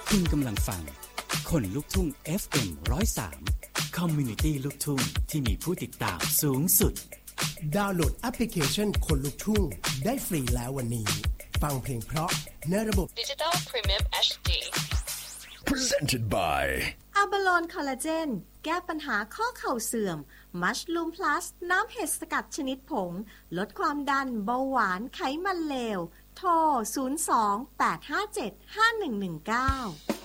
คุณกำลังฟังคนลุกทุ่ง FM 103 Community ลูกทุ่งที่มีผู้ติดตามสูงสุดดาวน์โหลดแอปพลิเคชันคนลุกทุ่งได้ฟรีแล้ววันนี้ฟังเพลงเพราะในระบบ Digital Premium HD Presented by อะบาโลนคอลลาเจนแก้ปัญหาข้อเข่าเสื่อมมัชลูมพลัสน้ำเห็ดสกัดชนิดผงลดความดันเบาหวานไขมันเลวโทร02 857 5119